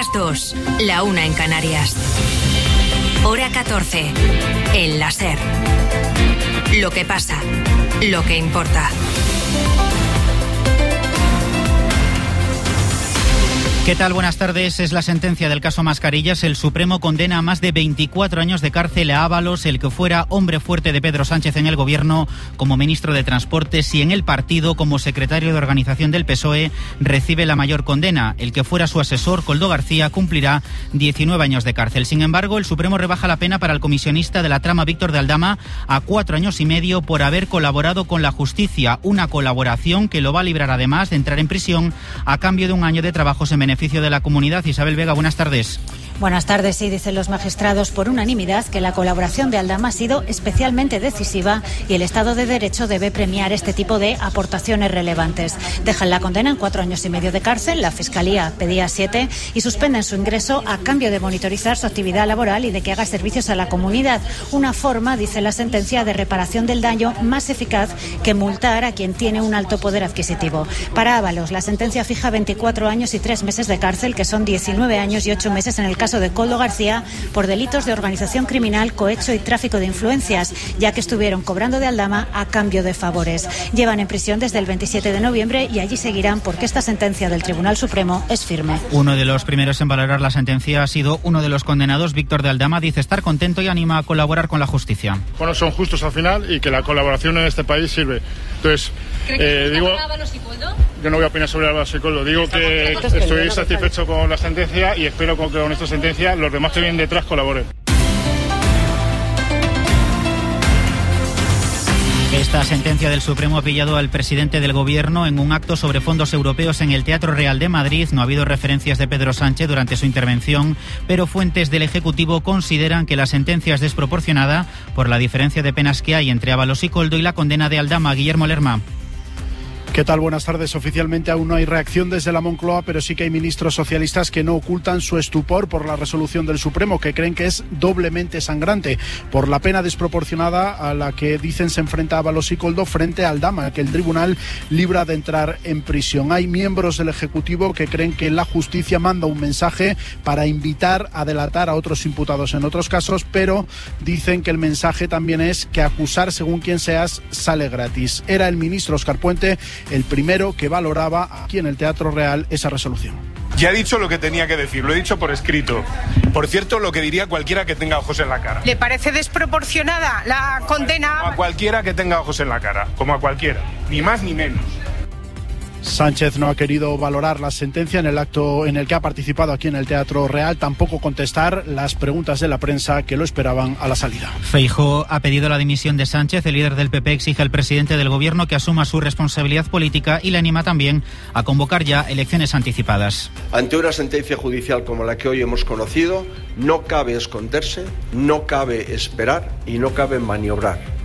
las 2, la 1 en Canarias. Hora 14, en la SER. Lo que pasa, lo que importa. ¿Qué tal? Buenas tardes. Es la sentencia del caso Mascarillas. El Supremo condena a más de 24 años de cárcel a Ábalos, el que fuera hombre fuerte de Pedro Sánchez en el Gobierno como ministro de Transportes, y en el partido como secretario de organización del PSOE recibe la mayor condena. El que fuera su asesor, Koldo García, cumplirá 19 años de cárcel. Sin embargo, el Supremo rebaja la pena para el comisionista de la trama Víctor de Aldama a 4 años y medio por haber colaborado con la justicia. Una colaboración que lo va a librar además de entrar en prisión a cambio de un año de trabajos en beneficio de la comunidad. Isabel Vega, buenas tardes. Buenas tardes. Sí, dicen los magistrados por unanimidad que la colaboración de Aldama ha sido especialmente decisiva y el Estado de Derecho debe premiar este tipo de aportaciones relevantes. Dejan la condena en 4 años y medio de cárcel, la Fiscalía pedía 7 y suspenden su ingreso a cambio de monitorizar su actividad laboral y de que haga servicios a la comunidad. Una forma, dice la sentencia, de reparación del daño más eficaz que multar a quien tiene un alto poder adquisitivo. Para Ábalos, la sentencia fija 24 años y 3 meses de cárcel, que son 19 años y 8 meses en el caso de Koldo García, por delitos de organización criminal, cohecho y tráfico de influencias, ya que estuvieron cobrando de Aldama a cambio de favores. Llevan en prisión desde el 27 de noviembre y allí seguirán porque esta sentencia del Tribunal Supremo es firme. Uno de los primeros en valorar la sentencia ha sido uno de los condenados, Víctor de Aldama. Dice estar contento y anima a colaborar con la justicia. Bueno, son justos al final y que la colaboración en este país sirve. Entonces, digo, yo no voy a opinar sobre Ábalos y Koldo. Digo que estoy satisfecho con la sentencia y espero que con esta sentencia los demás que vienen detrás colaboren. Esta sentencia del Supremo ha pillado al presidente del Gobierno en un acto sobre fondos europeos en el Teatro Real de Madrid. No ha habido referencias de Pedro Sánchez durante su intervención, pero fuentes del Ejecutivo consideran que la sentencia es desproporcionada por la diferencia de penas que hay entre Ábalos y Koldo y la condena de Aldama. Guillermo Lerma. ¿Qué tal? Buenas tardes. Oficialmente aún no hay reacción desde la Moncloa, pero sí que hay ministros socialistas que no ocultan su estupor por la resolución del Supremo, que creen que es doblemente sangrante por la pena desproporcionada a la que dicen se enfrenta Ábalos y Koldo frente a Aldama, que el tribunal libra de entrar en prisión. Hay miembros del Ejecutivo que creen que la justicia manda un mensaje para invitar a delatar a otros imputados en otros casos, pero dicen que el mensaje también es que acusar según quien seas sale gratis. Era el ministro Óscar Puente el primero que valoraba aquí en el Teatro Real esa resolución. Ya he dicho lo que tenía que decir, lo he dicho por escrito. Por cierto, lo que diría cualquiera que tenga ojos en la cara. ¿Le parece desproporcionada la condena? Como a cualquiera que tenga ojos en la cara, como a cualquiera, ni más ni menos. Sánchez no ha querido valorar la sentencia en el acto en el que ha participado aquí en el Teatro Real, tampoco contestar las preguntas de la prensa que lo esperaban a la salida. Feijóo ha pedido la dimisión de Sánchez. El líder del PP exige al presidente del Gobierno que asuma su responsabilidad política y le anima también a convocar ya elecciones anticipadas. Ante una sentencia judicial como la que hoy hemos conocido, no cabe esconderse, no cabe esperar y no cabe maniobrar.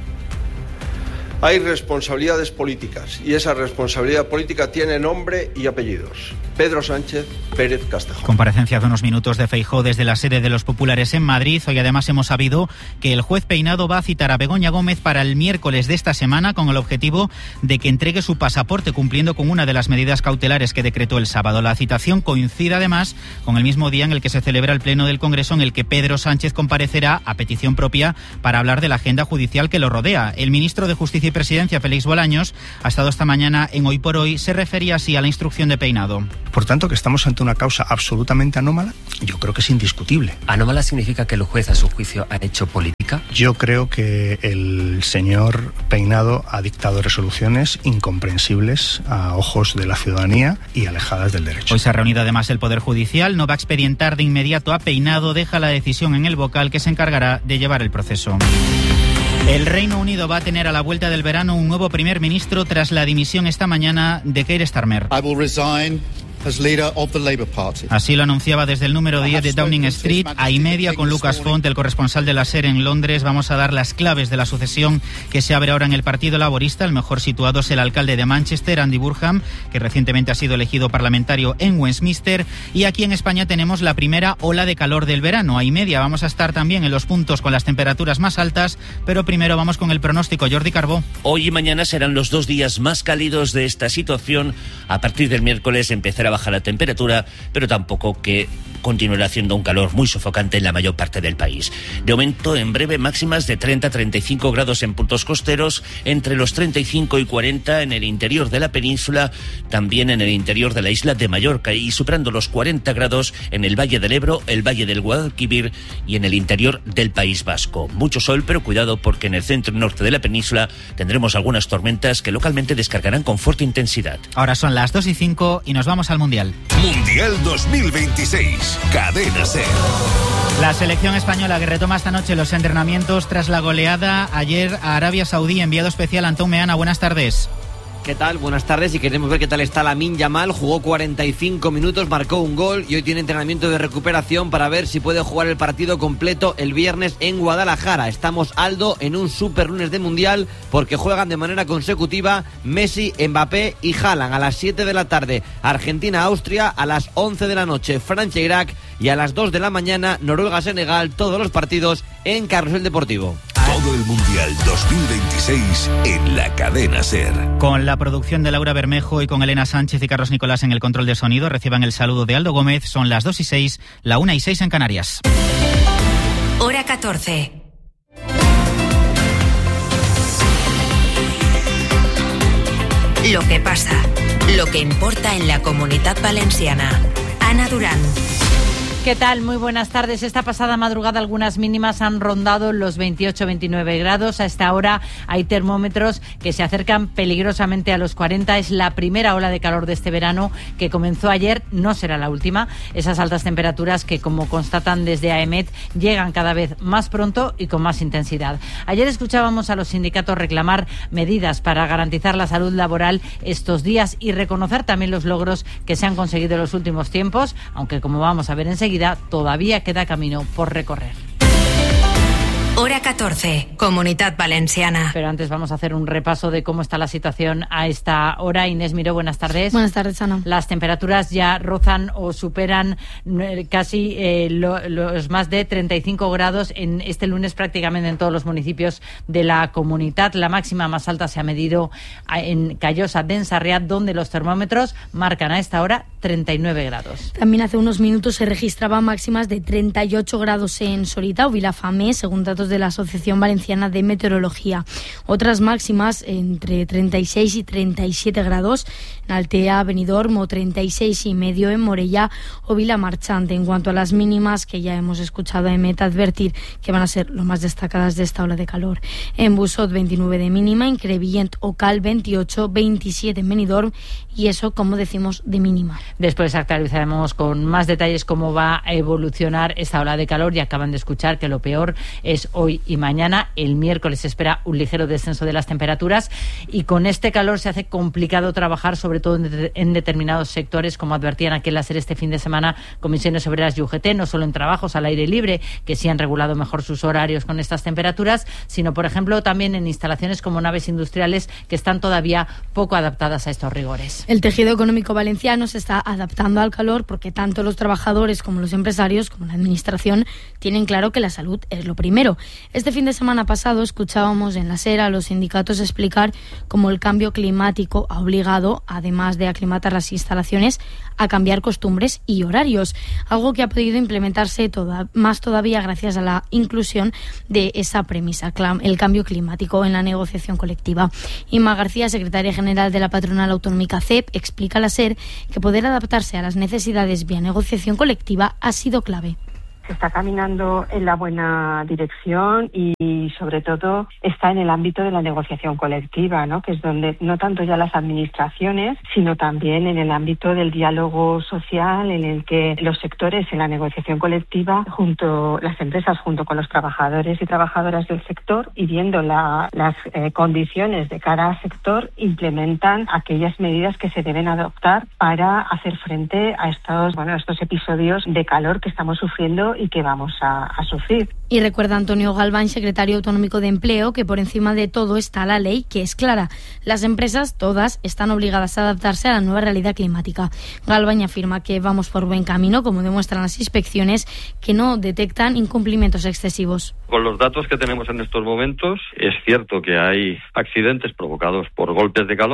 Hay responsabilidades políticas y esa responsabilidad política tiene nombre y apellidos. Pedro Sánchez Pérez Castejón. Comparecencia de unos minutos de Feijóo desde la sede de los populares en Madrid. Hoy además hemos sabido que el juez Peinado va a citar a Begoña Gómez para el miércoles de esta semana con el objetivo de que entregue su pasaporte cumpliendo con una de las medidas cautelares que decretó el sábado. La citación coincide además con el mismo día en el que se celebra el Pleno del Congreso en el que Pedro Sánchez comparecerá a petición propia para hablar de la agenda judicial que lo rodea. El ministro de Justicia y Presidencia, Félix Bolaños, ha estado esta mañana en Hoy por Hoy. Se refería así a la instrucción de Peinado. Por tanto, que estamos ante una causa absolutamente anómala, yo creo que es indiscutible. ¿Anómala significa que el juez, a su juicio, ha hecho política? Yo creo que el señor Peinado ha dictado resoluciones incomprensibles a ojos de la ciudadanía y alejadas del derecho. Hoy se ha reunido además el Poder Judicial. No va a expedientar de inmediato a Peinado. Deja la decisión en el vocal que se encargará de llevar el proceso. El Reino Unido va a tener a la vuelta del verano un nuevo primer ministro tras la dimisión esta mañana de Keir Starmer. I will resign as leader of the Labour Party. Así lo anunciaba desde el número 10 de Downing Street. A y media con Lucas Font, el corresponsal de la SER en Londres. Vamos a dar las claves de la sucesión que se abre ahora en el Partido Laborista. El mejor situado es el alcalde de Manchester, Andy Burnham, que recientemente ha sido elegido parlamentario en Westminster. Y aquí en España tenemos la primera ola de calor del verano. A y media vamos a estar también en los puntos con las temperaturas más altas, pero primero vamos con el pronóstico. Jordi Carbó. Hoy y mañana serán los 2 días más cálidos de esta situación. A partir del miércoles empezará a bajar la temperatura, pero tampoco que continuará haciendo un calor muy sofocante en la mayor parte del país. De momento, en breve, máximas de 30-35 grados en puntos costeros, entre los 35 y 40 en el interior de la península, también en el interior de la isla de Mallorca, y superando los 40 grados en el Valle del Ebro, el Valle del Guadalquivir y en el interior del País Vasco. Mucho sol, pero cuidado, porque en el centro y norte de la península tendremos algunas tormentas que localmente descargarán con fuerte intensidad. Ahora son las 2:05 y nos vamos al Mundial. Mundial 2026, Cadena SER. La selección española que retoma esta noche los entrenamientos tras la goleada ayer a Arabia Saudí. Enviado especial Antón Meana, buenas tardes. ¿Qué tal? Buenas tardes, y queremos ver qué tal está Lamine Yamal. Jugó 45 minutos, marcó un gol y hoy tiene entrenamiento de recuperación para ver si puede jugar el partido completo el viernes en Guadalajara. Estamos, Aldo, en un super lunes de Mundial porque juegan de manera consecutiva Messi, Mbappé y Haaland. A las 7 de la tarde Argentina-Austria, a las 11 de la noche Francia-Irak y a las 2 de la mañana Noruega-Senegal. Todos los partidos en Carrusel Deportivo. Todo el Mundial 2026 en la Cadena SER. Con la producción de Laura Bermejo y con Elena Sánchez y Carlos Nicolás en el control de sonido, reciban el saludo de Aldo Gómez. Son las 2:06, la 1:06 en Canarias. Hora 14. Lo que pasa, lo que importa en la Comunitat Valenciana. Ana Durán. ¿Qué tal? Muy buenas tardes. Esta pasada madrugada algunas mínimas han rondado los 28-29 grados. A esta hora hay termómetros que se acercan peligrosamente a los 40. Es la primera ola de calor de este verano que comenzó ayer. No será la última. Esas altas temperaturas que, como constatan desde AEMET, llegan cada vez más pronto y con más intensidad. Ayer escuchábamos a los sindicatos reclamar medidas para garantizar la salud laboral estos días y reconocer también los logros que se han conseguido en los últimos tiempos, aunque, como vamos a ver enseguida, todavía queda camino por recorrer. Hora 14, Comunitat Valenciana. Pero antes vamos a hacer un repaso de cómo está la situación a esta hora. Inés Miró, buenas tardes. Buenas tardes, Ana. Las temperaturas ya rozan o superan casi los más de 35 grados en este lunes prácticamente en todos los municipios de la comunidad. La máxima más alta se ha medido en Callosa de Ensarriat, donde los termómetros marcan a esta hora 39 grados. También hace unos minutos se registraban máximas de 38 grados en Sorita o Vilafamé, según datos de la Asociación Valenciana de Meteorología. Otras máximas entre 36 y 37 grados en Altea, Benidorm, 36,5 en Morella o Vilamarchante. En cuanto a las mínimas, que ya hemos escuchado a EMET advertir que van a ser lo más destacadas de esta ola de calor. En Busot, 29 de mínima, en Crevillent o Cal, 28, 27 en Benidorm, y eso, como decimos, de mínima. Después actualizaremos con más detalles cómo va a evolucionar esta ola de calor, y acaban de escuchar que lo peor es hoy y mañana. El miércoles se espera un ligero descenso de las temperaturas, y con este calor se hace complicado trabajar, sobre todo en determinados sectores, como advertían aquí en la SER este fin de semana Comisiones Obreras y UGT, no solo en trabajos al aire libre, que sí han regulado mejor sus horarios con estas temperaturas, sino, por ejemplo, también en instalaciones como naves industriales, que están todavía poco adaptadas a estos rigores. El tejido económico valenciano se está adaptando al calor porque tanto los trabajadores como los empresarios, como la administración, tienen claro que la salud es lo primero. Este fin de semana pasado escuchábamos en la SER a los sindicatos explicar cómo el cambio climático ha obligado, además de aclimatar las instalaciones, a cambiar costumbres y horarios, algo que ha podido implementarse más todavía gracias a la inclusión de esa premisa, el cambio climático, en la negociación colectiva. Inma García, secretaria general de la patronal autonómica CEP, explica a la SER que poder adaptarse a las necesidades vía negociación colectiva ha sido clave. Se está caminando en la buena dirección y sobre todo está en el ámbito de la negociación colectiva, ¿no? Que es donde no tanto ya las administraciones, sino también en el ámbito del diálogo social, en el que los sectores en la negociación colectiva, las empresas junto con los trabajadores y trabajadoras del sector, y viendo las condiciones de cada sector, implementan aquellas medidas que se deben adoptar para hacer frente a estos episodios de calor que estamos sufriendo y que vamos a sufrir. Y recuerda Antonio Galván, secretario autonómico de Empleo, que por encima de todo está la ley, que es clara. Las empresas, todas, están obligadas a adaptarse a la nueva realidad climática. Galván afirma que vamos por buen camino, como demuestran las inspecciones, que no detectan incumplimientos excesivos. Con los datos que tenemos en estos momentos, es cierto que hay accidentes provocados por golpes de calor,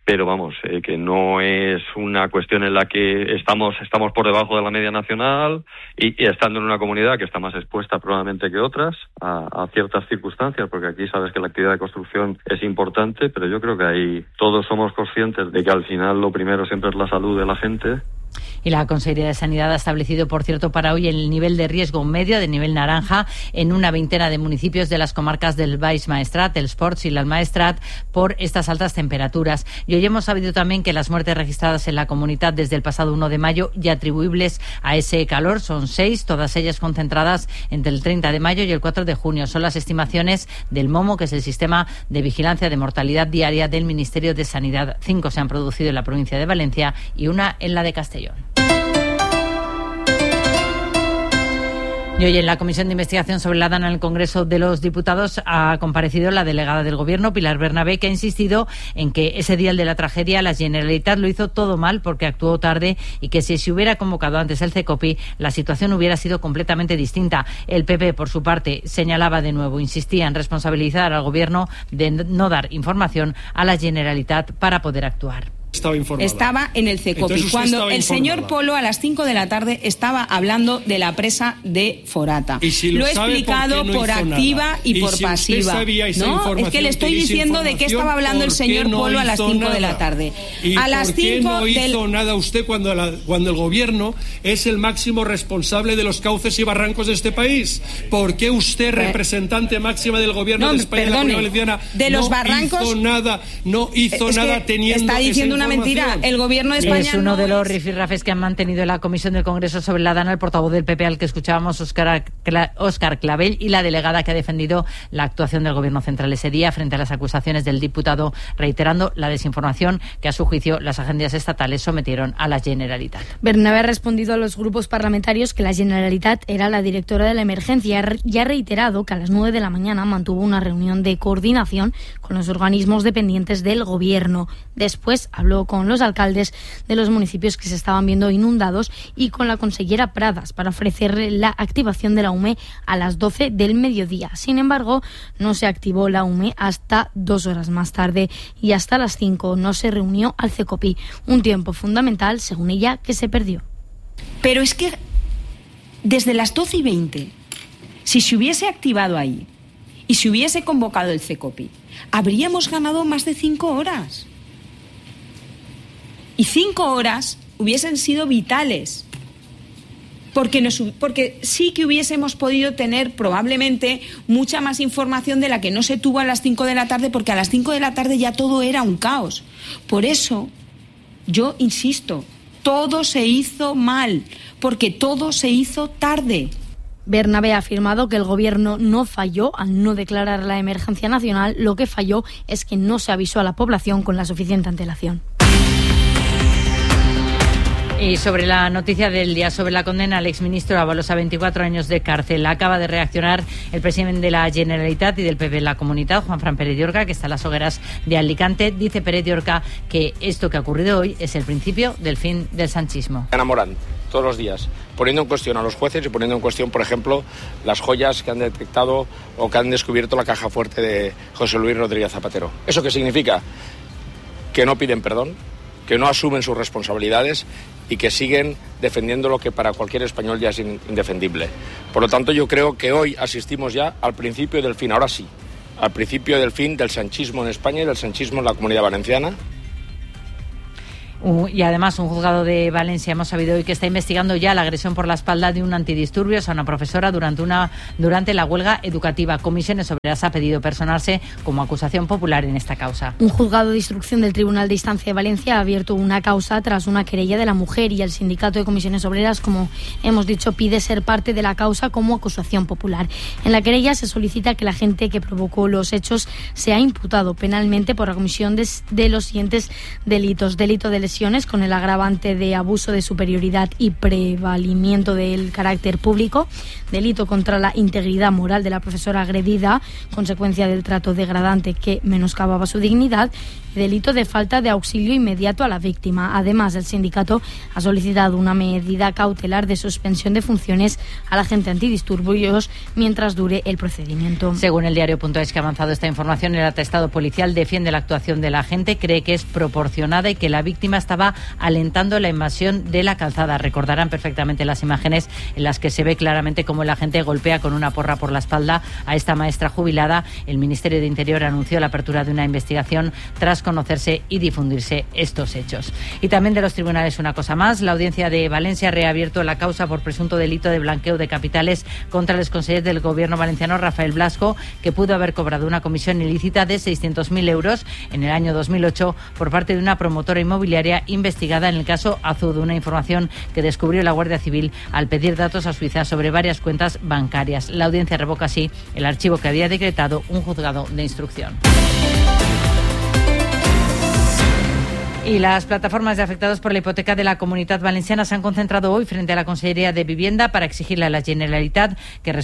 pero vamos, que no es una cuestión en la que estamos por debajo de la media nacional y estando en una comunidad que está más expuesta probablemente que otras a ciertas circunstancias, porque aquí sabes que la actividad de construcción es importante, pero yo creo que ahí todos somos conscientes de que al final lo primero siempre es la salud de la gente. Y la Consejería de Sanidad ha establecido, por cierto, para hoy el nivel de riesgo medio, de nivel naranja, en una veintena de municipios de las comarcas del Baix Maestrat, el Sports y el Maestrat, por estas altas temperaturas. Y hoy hemos sabido también que las muertes registradas en la comunidad desde el pasado 1 de mayo y atribuibles a ese calor son 6, todas ellas concentradas entre el 30 de mayo y el 4 de junio. Son las estimaciones del MOMO, que es el Sistema de Vigilancia de Mortalidad Diaria del Ministerio de Sanidad. 5 se han producido en la provincia de Valencia y 1 en la de Castellón. Y hoy en la Comisión de Investigación sobre la DANA en el Congreso de los Diputados ha comparecido la delegada del Gobierno, Pilar Bernabé, que ha insistido en que ese día, el de la tragedia, la Generalitat lo hizo todo mal porque actuó tarde y que si se hubiera convocado antes el CECOPI, la situación hubiera sido completamente distinta. El PP, por su parte, señalaba de nuevo, insistía en responsabilizar al Gobierno de no dar información a la Generalitat para poder actuar. Estaba en el CECOPI cuando el señor Polo a las 5 de la tarde estaba hablando de la presa de Forata. Lo he explicado por activa y por pasiva. No, es que le estoy diciendo de qué estaba hablando el señor Polo a las 5 de la tarde. A las 5 no hizo nada usted cuando el Gobierno es el máximo responsable de los cauces y barrancos de este país? ¿Por qué usted, representante máxima del Gobierno de España, la Comunidad Valenciana, de los barrancos, no hizo nada teniendo está diciendo una mentira? El Gobierno de España es uno de los rifirrafes que han mantenido en la Comisión del Congreso sobre la DANA el portavoz del PP, al que escuchábamos, Óscar Clavel, y la delegada que ha defendido la actuación del Gobierno central ese día frente a las acusaciones del diputado, reiterando la desinformación que, a su juicio, las agencias estatales sometieron a la Generalitat. Bernabé ha respondido a los grupos parlamentarios que la Generalitat era la directora de la emergencia y ha reiterado que a las 9 de la mañana mantuvo una reunión de coordinación con los organismos dependientes del Gobierno. Después habló con los alcaldes de los municipios que se estaban viendo inundados y con la consellera Pradas para ofrecerle la activación de la UME a las 12 del mediodía. Sin embargo, no se activó la UME hasta 2 horas más tarde y hasta las 5 no se reunió al CECOPI. Un tiempo fundamental, según ella, que se perdió. Pero es que desde las 12:20, si se hubiese activado ahí y se hubiese convocado el CECOPI, habríamos ganado más de 5 horas. Y 5 horas hubiesen sido vitales, porque sí que hubiésemos podido tener probablemente mucha más información de la que no se tuvo a las 5 de la tarde, porque a las 5 de la tarde ya todo era un caos. Por eso, yo insisto, todo se hizo mal, porque todo se hizo tarde. Bernabé ha afirmado que el Gobierno no falló al no declarar la emergencia nacional, lo que falló es que no se avisó a la población con la suficiente antelación. Y sobre la noticia del día, sobre la condena al exministro Ábalos a 24 años de cárcel, acaba de reaccionar el presidente de la Generalitat y del PP en la Comunitat, Juanfran Pérez de Orca, que está en las hogueras de Alicante. Dice Pérez de Orca que esto que ha ocurrido hoy es el principio del fin del sanchismo. Enamoran todos los días, poniendo en cuestión a los jueces y poniendo en cuestión, por ejemplo, las joyas que han detectado o que han descubierto la caja fuerte de José Luis Rodríguez Zapatero. ¿Eso qué significa? Que no piden perdón, que no asumen sus responsabilidades y que siguen defendiendo lo que para cualquier español ya es indefendible. Por lo tanto, yo creo que hoy asistimos ya al principio del fin, ahora sí, al principio del fin del sanchismo en España y del sanchismo en la Comunidad Valenciana. Y además un juzgado de Valencia, hemos sabido hoy, que está investigando ya la agresión por la espalda de un antidisturbios a una profesora durante la huelga educativa. Comisiones Obreras ha pedido personarse como acusación popular en esta causa. Un juzgado de instrucción del Tribunal de Instancia de Valencia ha abierto una causa tras una querella de la mujer, y el sindicato de Comisiones Obreras, como hemos dicho, pide ser parte de la causa como acusación popular. En la querella se solicita que la agente que provocó los hechos sea imputado penalmente por la comisión de los siguientes delitos: delito de lesión agresiones con el agravante de abuso de superioridad y prevalimiento del carácter público, delito contra la integridad moral de la profesora agredida, consecuencia del trato degradante que menoscababa su dignidad, y delito de falta de auxilio inmediato a la víctima. Además, el sindicato ha solicitado una medida cautelar de suspensión de funciones al agente antidisturbios mientras dure el procedimiento. Según el diario.es, que ha avanzado esta información, el atestado policial defiende la actuación del agente, cree que es proporcionada y que la víctima estaba alentando la invasión de la calzada. Recordarán perfectamente las imágenes en las que se ve claramente cómo el agente golpea con una porra por la espalda a esta maestra jubilada. El Ministerio de Interior anunció la apertura de una investigación tras conocerse y difundirse estos hechos. Y también de los tribunales una cosa más. La Audiencia de Valencia ha reabierto la causa por presunto delito de blanqueo de capitales contra el exconseller del Gobierno valenciano Rafael Blasco, que pudo haber cobrado una comisión ilícita de 600.000 euros en el año 2008 por parte de una promotora inmobiliaria investigada en el caso Azud, una información que descubrió la Guardia Civil al pedir datos a Suiza sobre varias cuentas bancarias. La audiencia revoca así el archivo que había decretado un juzgado de instrucción. Y las plataformas de afectados por la hipoteca de la Comunitat Valenciana se han concentrado hoy frente a la Consellería de Vivienda para exigirle a la Generalitat que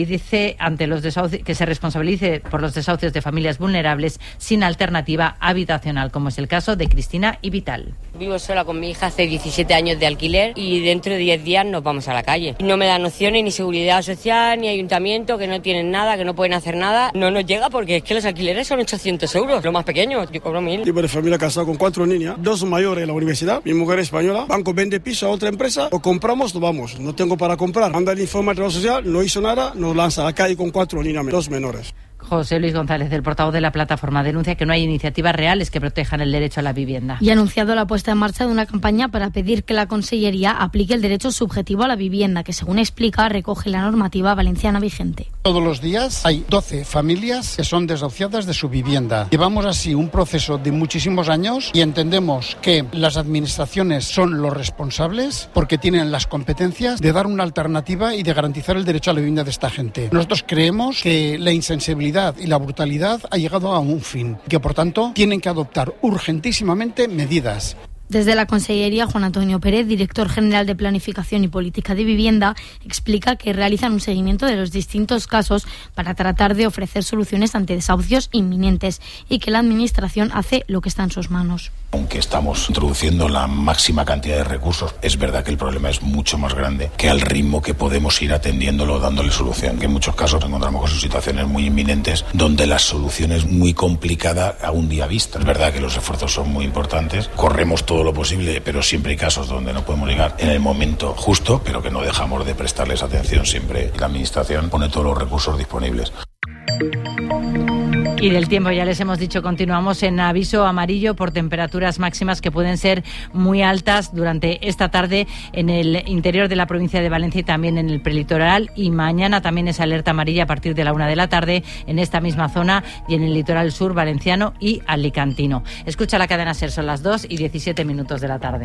se responsabilice por los desahucios de familias vulnerables sin alternativa habitacional, como es el caso de Cristina y Vital. Vivo sola con mi hija hace 17 años de alquiler y dentro de 10 días nos vamos a la calle. No me dan opciones ni seguridad social ni ayuntamiento, que no tienen nada, que no pueden hacer nada. No nos llega porque es que los alquileres son 800 euros, lo más pequeño, yo cobro 1.000. Tipo de familia casada con 4 niñas. 2 mayores en la universidad, mi mujer española, banco vende piso a otra empresa, o compramos, nos vamos, no tengo para comprar. Manda el informe al Trabajo Social, no hizo nada, nos lanza a la calle con 4 niñas, 2 menores. José Luis González, el portavoz de la plataforma, denuncia que no hay iniciativas reales que protejan el derecho a la vivienda. Y ha anunciado la puesta en marcha de una campaña para pedir que la Consellería aplique el derecho subjetivo a la vivienda, que según explica recoge la normativa valenciana vigente. Todos los días hay 12 familias que son desahuciadas de su vivienda. Llevamos así un proceso de muchísimos años y entendemos que las administraciones son los responsables porque tienen las competencias de dar una alternativa y de garantizar el derecho a la vivienda de esta gente. Nosotros creemos que la insensibilidad y la brutalidad ha llegado a un fin, que por tanto tienen que adoptar urgentísimamente medidas. Desde la Consellería, Juan Antonio Pérez, director general de Planificación y Política de Vivienda, explica que realizan un seguimiento de los distintos casos para tratar de ofrecer soluciones ante desahucios inminentes y que la Administración hace lo que está en sus manos. Aunque estamos introduciendo la máxima cantidad de recursos, es verdad que el problema es mucho más grande que al ritmo que podemos ir atendiéndolo, dándole solución. Que en muchos casos encontramos con situaciones muy inminentes donde la solución es muy complicada a un día vista. Es verdad que los esfuerzos son muy importantes, corremos todo lo posible, pero siempre hay casos donde no podemos llegar en el momento justo, pero que no dejamos de prestarles atención siempre. La Administración pone todos los recursos disponibles. Y del tiempo, ya les hemos dicho, continuamos en aviso amarillo por temperaturas máximas que pueden ser muy altas durante esta tarde en el interior de la provincia de Valencia y también en el prelitoral. Y mañana también es alerta amarilla a partir de la 1 de la tarde en esta misma zona y en el litoral sur valenciano y alicantino. Escucha la cadena SER, son las 2:17 de la tarde.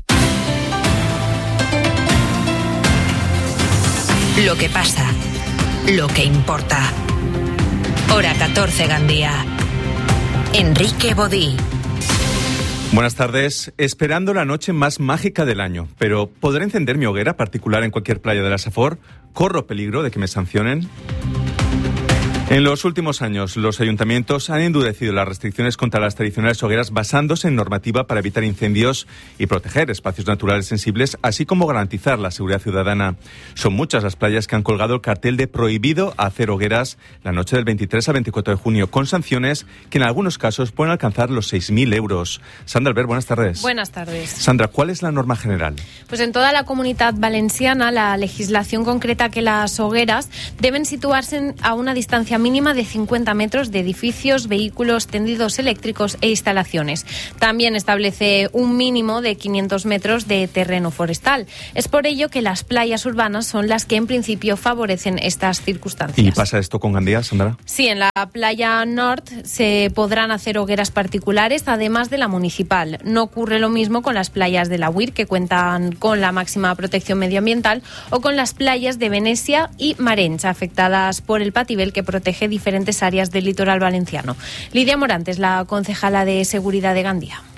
Lo que pasa, lo que importa. Hora 14, Gandía. Enrique Bodí. Buenas tardes. Esperando la noche más mágica del año, pero ¿podré encender mi hoguera particular en cualquier playa de la Safor? ¿Corro peligro de que me sancionen? En los últimos años, los ayuntamientos han endurecido las restricciones contra las tradicionales hogueras basándose en normativa para evitar incendios y proteger espacios naturales sensibles, así como garantizar la seguridad ciudadana. Son muchas las playas que han colgado el cartel de prohibido hacer hogueras la noche del 23 al 24 de junio, con sanciones que en algunos casos pueden alcanzar los 6.000 euros. Sandra Albert, buenas tardes. Buenas tardes. Sandra, ¿cuál es la norma general? Pues en toda la Comunidad Valenciana, la legislación concreta que las hogueras deben situarse a una distancia mínima de 50 metros de edificios, vehículos, tendidos eléctricos e instalaciones. También establece un mínimo de 500 metros de terreno forestal. Es por ello que las playas urbanas son las que en principio favorecen estas circunstancias. ¿Y pasa esto con Gandía, Sandra? Sí, en la playa Norte se podrán hacer hogueras particulares, además de la municipal. No ocurre lo mismo con las playas de la UIR, que cuentan con la máxima protección medioambiental, o con las playas de Venecia y Marenys, afectadas por el Patibel, que protege diferentes áreas del litoral valenciano. Lidia Morantes, la concejala de Seguridad de Gandía.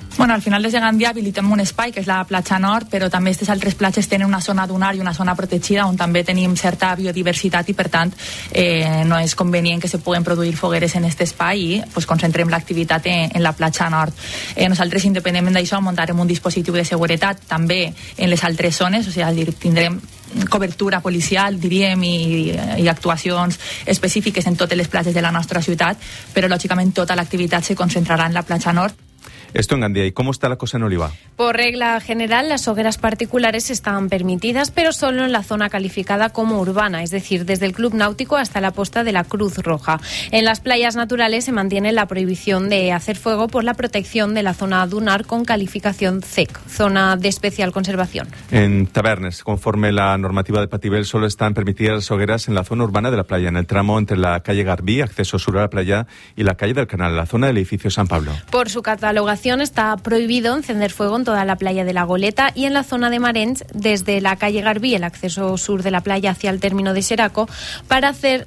Bueno, al final des de Gandia habilitem un espai, que és la platja nord, però també aquestes altres platges tenen una zona dunar i una zona protegida on també tenim certa biodiversitat i, per tant, no és convenient que se puguen produir fogueres en aquest espai i concentrem l'activitat en la platja nord. Nosaltres, independentment d'això, muntarem un dispositiu de seguretat també en les altres zones, o sigui, tindrem cobertura policial, diríem, i actuacions específiques en totes les platges de la nostra ciutat, però, lògicament, tota l'activitat se concentrarà en la platja nord. Esto en Gandia. ¿Y cómo está la cosa en Oliva? Por regla general, las hogueras particulares están permitidas, pero solo en la zona calificada como urbana, es decir, desde el Club Náutico hasta la posta de la Cruz Roja. En las playas naturales se mantiene la prohibición de hacer fuego por la protección de la zona dunar con calificación CEC, zona de especial conservación. En Tabernes, conforme la normativa de Patibel, solo están permitidas las hogueras en la zona urbana de la playa, en el tramo entre la calle Garbí, acceso sur a la playa, y la calle del Canal, la zona del edificio San Pablo. Por su catalogación está prohibido encender fuego en toda la playa de la Goleta y en la zona de Marenys, desde la calle Garbí, el acceso sur de la playa hacia el término de Xeraco, para ser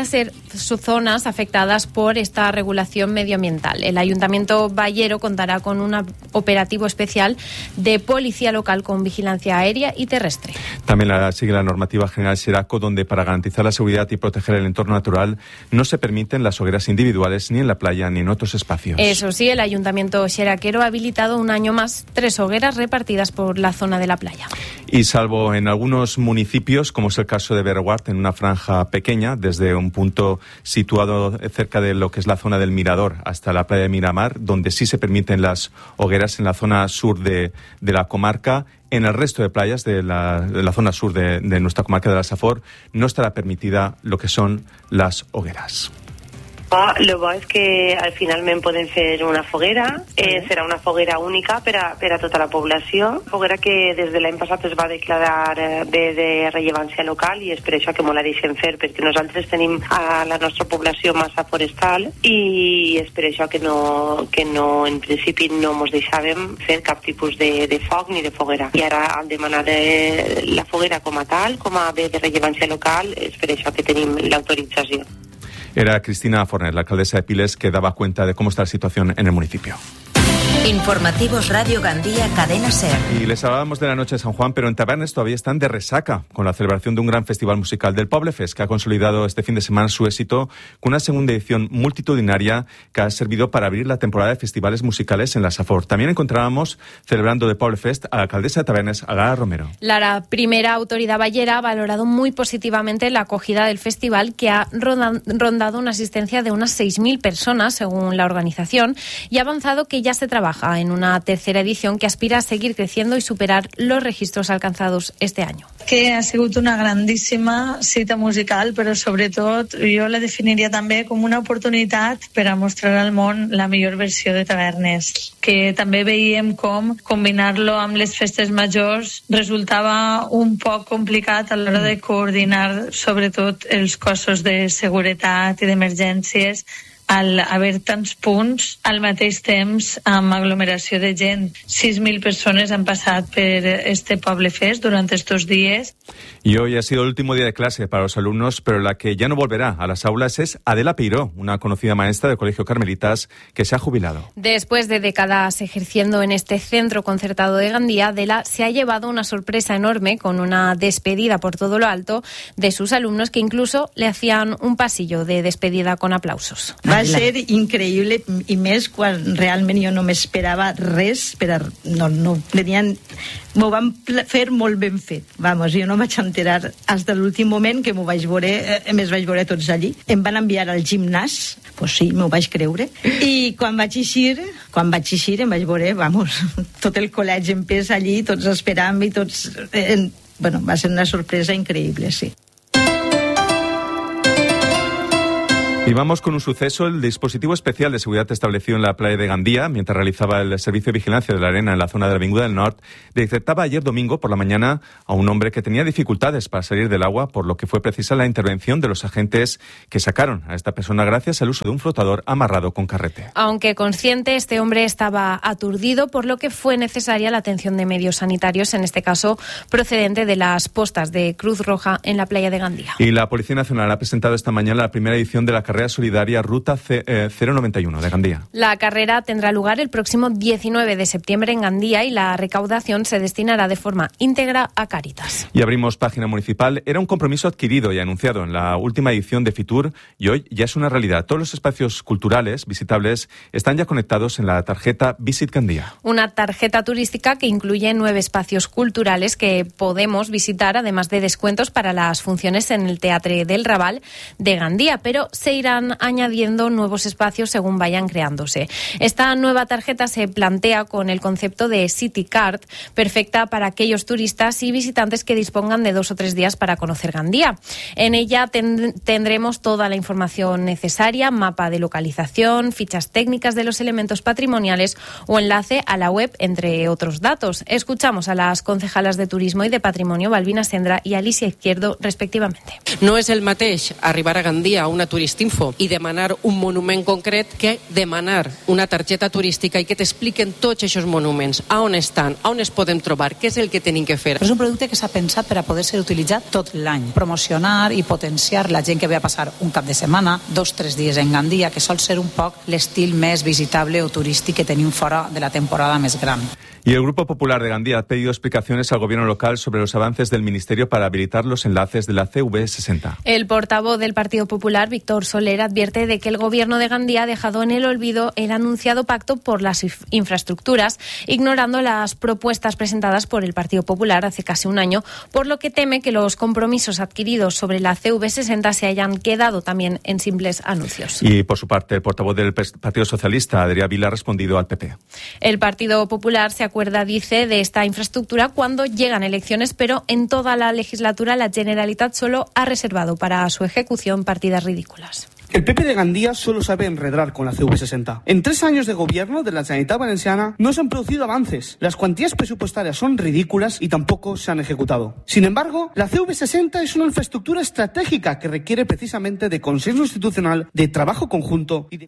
zonas afectadas por esta regulación medioambiental. El Ayuntamiento Ballero contará con un operativo especial de policía local con vigilancia aérea y terrestre. También sigue la normativa general Xeraco, donde para garantizar la seguridad y proteger el entorno natural no se permiten las hogueras individuales ni en la playa ni en otros espacios. Eso sí, el Ayuntamiento xeraquero ha habilitado un año más 3 hogueras repartidas por la zona de la playa. Y salvo en algunos municipios, como es el caso de Berguart, en una franja pequeña, desde un punto situado cerca de lo que es la zona del Mirador hasta la playa de Miramar, donde sí se permiten las hogueras en la zona sur de la comarca, en el resto de playas de la zona sur de nuestra comarca de la Safor no estará permitida lo que son las hogueras. Lo bo és que finalment podem fer una foguera, serà una foguera única per a tota la població, foguera que des de l'any passat es va declarar bé de rellevància local i és per això que molt la deixem fer, perquè nosaltres tenim a la nostra població massa forestal i és per això que no en principi no ens deixàvem fer cap tipus de foc ni de foguera. I ara al demanar la foguera com a tal, com a bé de rellevància local, és per això que tenim l'autorització. Era Cristina Forner, la alcaldesa de Piles, que daba cuenta de cómo está la situación en el municipio. Informativos Radio Gandía, Cadena SER. Y les hablábamos de la noche de San Juan, pero en Tabernes todavía están de resaca con la celebración de un gran festival musical del Poblefest, que ha consolidado este fin de semana su éxito con una segunda edición multitudinaria que ha servido para abrir la temporada de festivales musicales en la Safor. También encontrábamos, celebrando de Poblefest, a la alcaldesa de Tabernes, Lara Romero. La primera autoridad ballera ha valorado muy positivamente la acogida del festival, que ha rondado una asistencia de unas 6.000 personas, según la organización, y ha avanzado que ya se trabaja en una tercera edición que aspira a seguir creciendo y superar los registros alcanzados este año. Que ha sigut una grandíssima cita musical, però sobretot jo la definiria també com una oportunitat per a mostrar al món la millor versió de Tavernes, que també veiem com combinar-lo amb les festes majors resultava un poc complicat a l'hora de coordinar sobretot els cossos de seguretat i d'emergències al haver tants punts al mateix temps amb aglomeració de gent. 6.000 personas han pasado por este Poblefest durante estos días. Y hoy ha sido el último día de clase para los alumnos, pero la que ya no volverá a las aulas es Adela Peiró, una conocida maestra del Colegio Carmelitas que se ha jubilado. Después de décadas ejerciendo en este centro concertado de Gandía, Adela se ha llevado una sorpresa enorme con una despedida por todo lo alto de sus alumnos, que incluso le hacían un pasillo de despedida con aplausos. Va ser increïble, i més quan realment jo no m'esperava res, no venien, m'ho van fer molt ben fet. Vamos, jo no vaig enterar fins a l'últim moment que m'ho vaig veure tots allí. Em van enviar al gimnàs, pues sí, m'ho vaig creure. I quan vaig eixir em vaig veure, vamos, tot el col·legi en pes allí, tots esperant i tots... Bueno, va ser una sorpresa increïble, sí. Y vamos con un suceso. El dispositivo especial de seguridad establecido en la playa de Gandía, mientras realizaba el servicio de vigilancia de la arena en la zona de la Avinguda del Nord, detectaba ayer domingo por la mañana a un hombre que tenía dificultades para salir del agua, por lo que fue precisa la intervención de los agentes que sacaron a esta persona gracias al uso de un flotador amarrado con carrete. Aunque consciente, este hombre estaba aturdido, por lo que fue necesaria la atención de medios sanitarios, en este caso procedente de las postas de Cruz Roja en la playa de Gandía. Y la Policía Nacional ha presentado esta mañana la primera edición de la carrera carrera solidaria Ruta 091 de Gandía. La carrera tendrá lugar el próximo 19 de septiembre en Gandía y la recaudación se destinará de forma íntegra a Cáritas. Y abrimos página municipal. Era un compromiso adquirido y anunciado en la última edición de Fitur y hoy ya es una realidad. Todos los espacios culturales visitables están ya conectados en la tarjeta Visit Gandía. Una tarjeta turística que incluye 9 espacios culturales que podemos visitar, además de descuentos para las funciones en el Teatro del Raval de Gandía, pero se irán añadiendo nuevos espacios según vayan creándose. Esta nueva tarjeta se plantea con el concepto de City Card, perfecta para aquellos turistas y visitantes que dispongan de 2 o 3 días para conocer Gandía. En ella tendremos toda la información necesaria, mapa de localización, fichas técnicas de los elementos patrimoniales o enlace a la web, entre otros datos. Escuchamos a las concejalas de Turismo y de Patrimonio, Balbina Sendra y Alicia Izquierdo, respectivamente. No és el mateix arribar a Gandia a una turistinfo i demanar un monument concret que demanar una targeta turística i que t'expliquen tots aquests monuments, a on estan, a on es podem trobar, què és el que tenim que fer. És un producte que s'ha pensat per a poder ser utilitzat tot l'any, promocionar i potenciar la gent que ve a passar un cap de setmana, 2 o 3 dies en Gandia, que sol ser un poc l'estil més visitable o turístic que tenim fora de la temporada més gran. Y el Grupo Popular de Gandía ha pedido explicaciones al gobierno local sobre los avances del Ministerio para habilitar los enlaces de la CV60. El portavoz del Partido Popular, Víctor Soler, advierte de que el gobierno de Gandía ha dejado en el olvido el anunciado pacto por las infraestructuras, ignorando las propuestas presentadas por el Partido Popular hace casi un año, por lo que teme que los compromisos adquiridos sobre la CV60 se hayan quedado también en simples anuncios. Y por su parte, el portavoz del Partido Socialista, Adrià Vila, ha respondido al PP. El Partido Popular se acuerda, dice, de esta infraestructura cuando llegan elecciones, pero en toda la legislatura la Generalitat solo ha reservado para su ejecución partidas ridículas. El PP de Gandía solo sabe enredar con la CV60. En 3 años de gobierno de la Generalitat Valenciana no se han producido avances. Las cuantías presupuestarias son ridículas y tampoco se han ejecutado. Sin embargo, la CV60 es una infraestructura estratégica que requiere precisamente de consenso institucional, de trabajo conjunto y de...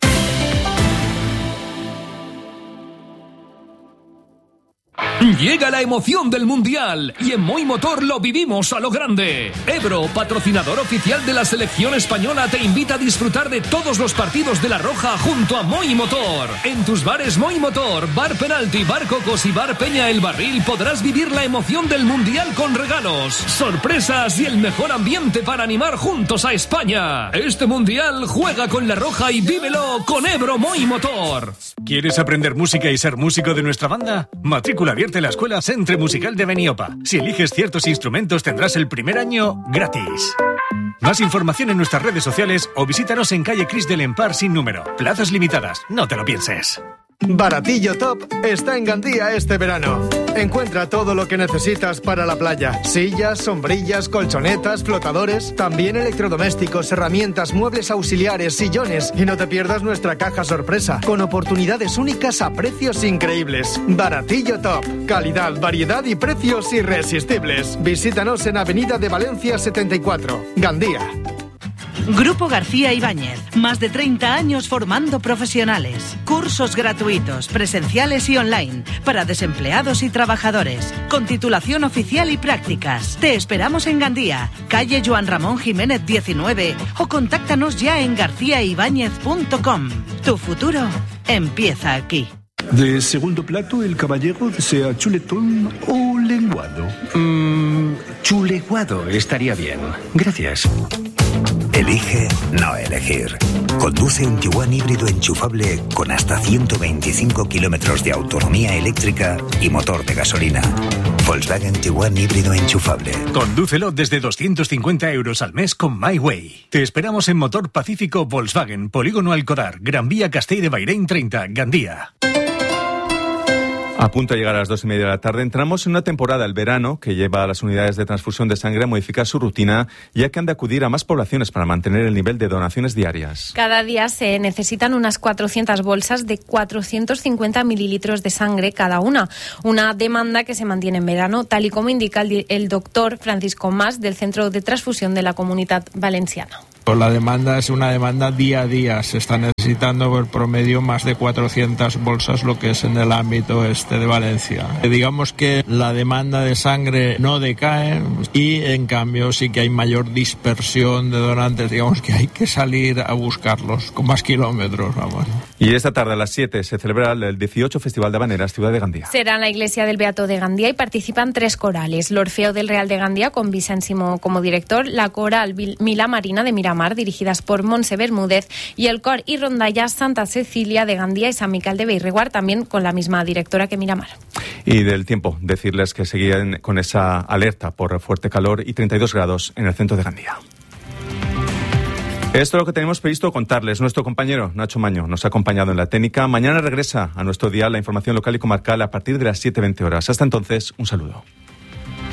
Llega la emoción del Mundial y en Moi Motor lo vivimos a lo grande. Ebro, patrocinador oficial de la selección española, te invita a disfrutar de todos los partidos de La Roja junto a Moi Motor. En tus bares Moi Motor, Bar Penalti, Bar Cocos y Bar Peña El Barril podrás vivir la emoción del Mundial con regalos, sorpresas y el mejor ambiente para animar juntos a España. Este Mundial juega con La Roja y vívelo con Ebro Moi Motor. ¿Quieres aprender música y ser músico de nuestra banda? Matrícula abierta en la Escuela Centre Musical de Beniopa. Si eliges ciertos instrumentos tendrás el primer año gratis. Más información en nuestras redes sociales o visítanos en calle Cris del Empar sin número. Plazas limitadas, no te lo pienses. Baratillo Top está en Gandía este verano. Encuentra todo lo que necesitas para la playa. Sillas, sombrillas, colchonetas, flotadores, también electrodomésticos, herramientas, muebles auxiliares, sillones. Y no te pierdas nuestra caja sorpresa, con oportunidades únicas a precios increíbles. Baratillo Top. Calidad, variedad y precios irresistibles. Visítanos en Avenida de Valencia 74, Gandía. Grupo García Ibáñez, más de 30 años formando profesionales. Cursos gratuitos, presenciales y online, para desempleados y trabajadores, con titulación oficial y prácticas. Te esperamos en Gandía, calle Joan Ramón Jiménez 19, o contáctanos ya en garciaibáñez.com. Tu futuro empieza aquí. De segundo plato, el caballero desea chuletón o lenguado. Chuleguado estaría bien. Gracias. Elige no elegir. Conduce un Tiguan híbrido enchufable con hasta 125 kilómetros de autonomía eléctrica y motor de gasolina. Volkswagen Tiguan híbrido enchufable. Condúcelo desde 250 euros al mes con MyWay. Te esperamos en Motor Pacífico Volkswagen, Polígono Alcodar, Gran Vía Castell de Bairén 30, Gandía. A punto de llegar a las 2:30 de la tarde, entramos en una temporada, el verano, que lleva a las unidades de transfusión de sangre a modificar su rutina, ya que han de acudir a más poblaciones para mantener el nivel de donaciones diarias. Cada día se necesitan unas 400 bolsas de 450 mililitros de sangre cada una demanda que se mantiene en verano, tal y como indica el doctor Francisco Mas del Centro de Transfusión de la Comunitat Valenciana. Pues la demanda es una demanda día a día. Se está necesitando por promedio más de 400 bolsas, lo que es en el ámbito de Valencia. Digamos que la demanda de sangre no decae y en cambio sí que hay mayor dispersión de donantes. Digamos que hay que salir a buscarlos con más kilómetros, vamos. Y esta tarde a las 7 se celebra el 18 Festival de Habaneras, Ciudad de Gandía. Será en la iglesia del Beato de Gandía y participan 3 corales. L'Orfeo del Real de Gandía, con Vicent Simó como director, la coral Milà Marina de Miramar, dirigidas por Montse Bermúdez, y el cor y rondalla Santa Cecilia de Gandía y San Miquel de Bellreguard, también con la misma directora que Miramar. Y del tiempo, decirles que seguían con esa alerta por fuerte calor y 32 grados en el centro de Gandía. Esto es lo que tenemos previsto contarles. Nuestro compañero Nacho Maño nos ha acompañado en la técnica. Mañana regresa a nuestro dial la información local y comarcal a partir de las 7:20 horas. Hasta entonces, un saludo.